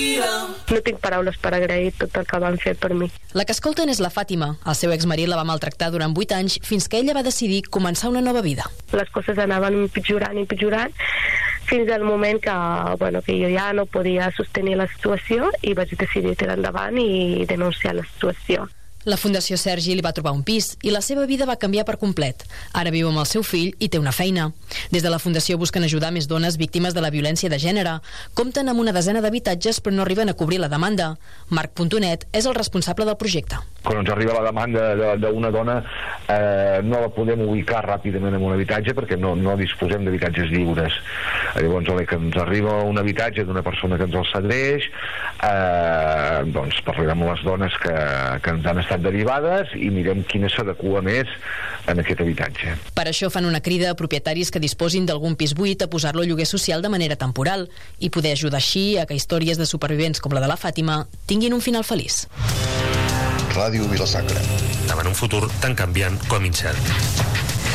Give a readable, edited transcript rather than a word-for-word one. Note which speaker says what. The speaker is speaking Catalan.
Speaker 1: No tinc paraules per agrair tot el que van fer per mi.
Speaker 2: La que escolten és la Fàtima. El seu exmarit la va maltractar durant 8 anys fins que ella va decidir començar una nova vida.
Speaker 1: Les coses anaven empitjorant, fins al moment que jo ja no podia sostenir la situació i vaig decidir tirar endavant i denunciar la situació.
Speaker 2: La Fundació Sergi li va trobar un pis i la seva vida va canviar per complet. Ara viu amb el seu fill i té una feina. Des de la Fundació busquen ajudar més dones víctimes de la violència de gènere. Compten amb una desena d'habitatges però no arriben a cobrir la demanda. Marc Puntonet és el responsable del projecte.
Speaker 3: Quan ens arriba la demanda d'una dona no la podem ubicar ràpidament en un habitatge perquè no disposem d'habitatges lliures. Llavors, que ens arriba un habitatge d'una persona que ens el cedeix, parlem amb les dones que ens han estat derivades i mirem quina s'adequa més en aquest habitatge.
Speaker 2: Per això fan una crida a propietaris que disposin d'algun pis buit a posar-lo a lloguer social de manera temporal i poder ajudar així a que històries de supervivents com la de la Fàtima tinguin un final feliç.
Speaker 4: Ràdio Vila-sacra.
Speaker 5: Davant un futur tan canviant com incert.